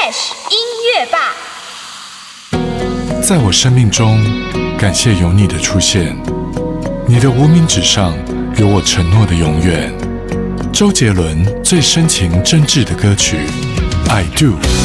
Fresh 音乐吧。 在我生命中，感谢有你的出现，你的无名指上有我承诺的永远。周杰伦最深情真挚的歌曲《I Do》。